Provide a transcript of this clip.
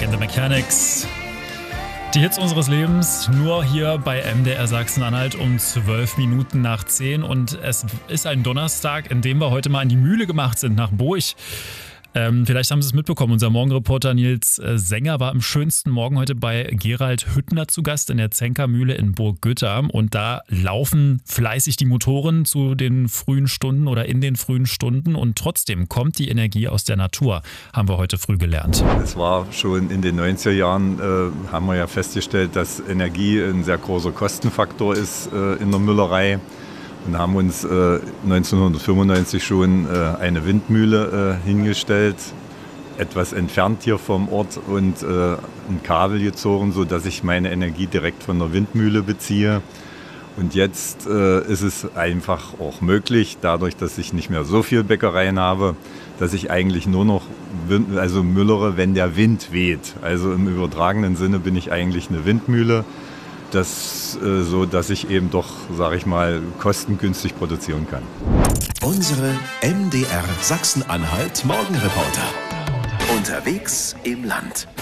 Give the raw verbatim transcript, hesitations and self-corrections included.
and the Mechanics. Die Hits unseres Lebens nur hier bei M D R Sachsen-Anhalt um zwölf Minuten nach zehn. Und es ist ein Donnerstag, in dem wir heute mal in die Mühle gemacht sind, nach Burg. Ähm, vielleicht haben Sie es mitbekommen, unser Morgenreporter Nils äh, Sänger war am schönsten Morgen heute bei Gerald Hüttner zu Gast in der Zenker-Mühle in Burggütter. Und da laufen fleißig die Motoren zu den frühen Stunden oder in den frühen Stunden. Und trotzdem kommt die Energie aus der Natur, haben wir heute früh gelernt. Es war schon in den neunziger Jahren, äh, haben wir ja festgestellt, dass Energie ein sehr großer Kostenfaktor ist äh, in der Müllerei. Und haben uns äh, neunzehnhundertfünfundneunzig schon äh, eine Windmühle äh, hingestellt, etwas entfernt hier vom Ort und äh, ein Kabel gezogen, sodass ich meine Energie direkt von der Windmühle beziehe. Und jetzt äh, ist es einfach auch möglich, dadurch, dass ich nicht mehr so viel Bäckereien habe, dass ich eigentlich nur noch Wind, also müllere, wenn der Wind weht. Also im übertragenen Sinne bin ich eigentlich eine Windmühle. Das äh, so, dass ich eben doch, sage ich mal, kostengünstig produzieren kann. Unsere M D R Sachsen-Anhalt Morgenreporter. Unterwegs im Land.